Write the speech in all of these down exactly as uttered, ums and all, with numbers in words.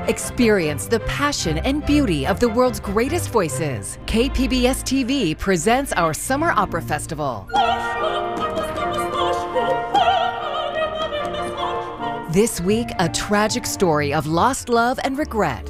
Experience the passion and beauty of the world's greatest voices. K P B S T V presents our Summer Opera Festival. This week, a tragic story of lost love and regret.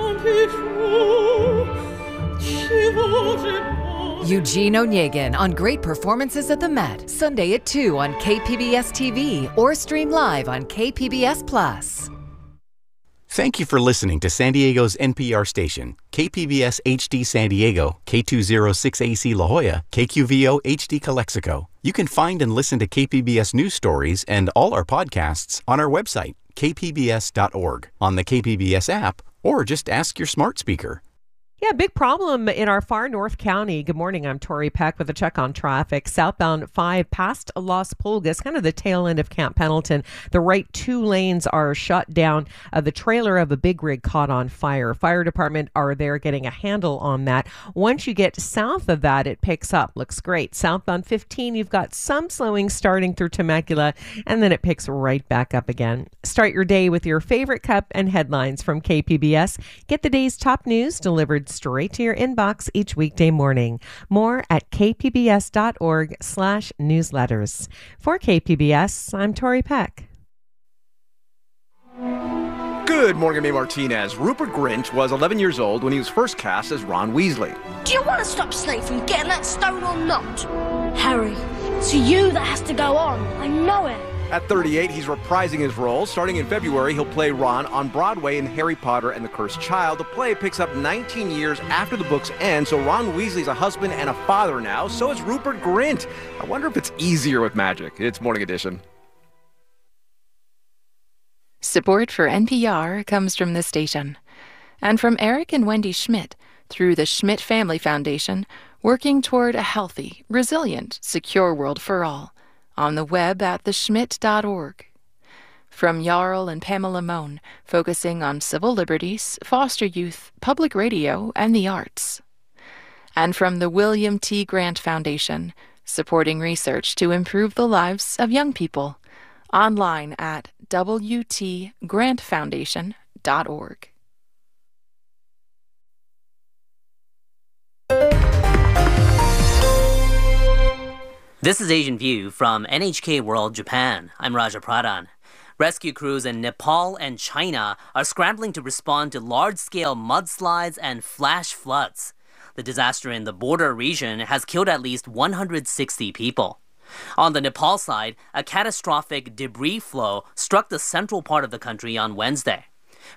Eugene Onegin on great performances at the Met, Sunday at two on K P B S T V or stream live on K P B S Plus. Thank you for listening to San Diego's N P R station, K P B S H D San Diego, K two oh six A C La Jolla, K Q V O H D Calexico. You can find and listen to K P B S news stories and all our podcasts on our website, k p b s dot org, on the K P B S app, or just ask your smart speaker. Yeah, big problem in our far north county. Good morning, I'm Tori Peck with a check on traffic. Southbound five past Las Pulgas, kind of the tail end of Camp Pendleton. The right two lanes are shut down. Uh, the trailer of a big rig caught on fire. Fire department are there getting a handle on that. Once you get south of that, it picks up. Looks great. Southbound fifteen, you've got some slowing starting through Temecula, and then it picks right back up again. Start your day with your favorite cup and headlines from K P B S. Get the day's top news delivered straight to your inbox each weekday morning. More at k p b s dot org slash newsletters. For K P B S, I'm Tori Peck. Good morning, I'm A. Martinez. Rupert Grint was eleven years old when he was first cast as Ron Weasley. Do you want to stop Snape from getting that stone or not? Harry, it's you that has to go on. I know it. At thirty-eight, he's reprising his role. Starting in February, he'll play Ron on Broadway in Harry Potter and the Cursed Child. The play picks up nineteen years after the books end, so Ron Weasley's a husband and a father now. So is Rupert Grint. I wonder if it's easier with magic. It's Morning Edition. Support for N P R comes from this station and from Eric and Wendy Schmidt through the Schmidt Family Foundation, working toward a healthy, resilient, secure world for all. On the web at the schmidt dot org. From Jarl and Pamela Mohn, focusing on civil liberties, foster youth, public radio, and the arts. And from the William T. Grant Foundation, supporting research to improve the lives of young people. Online at w t grant foundation dot org. This is Asian View from N H K World Japan. I'm Raja Pradhan. Rescue crews in Nepal and China are scrambling to respond to large-scale mudslides and flash floods. The disaster in the border region has killed at least one hundred sixty people. On the Nepal side, a catastrophic debris flow struck the central part of the country on Wednesday.